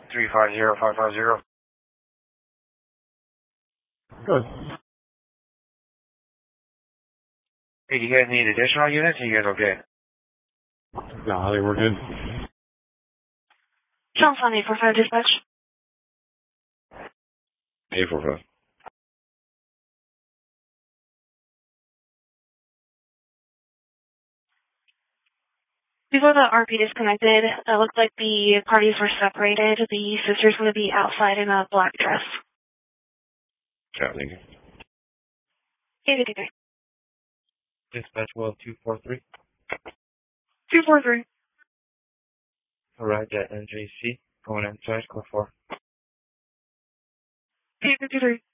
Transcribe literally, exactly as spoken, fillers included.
three five zero five five zero. Good. Hey, do you guys need additional units? Or you guys okay? No, I think we're good. John Sun eight four five dispatch. eight four five. Before the R P disconnected, it looked like the parties were separated. The sister's going to be outside in a black dress. Yeah, thank you. eight eight three. Dispatch well two four three. two four three. Arrived at N J C. Going inside, core four. eight fifty-three.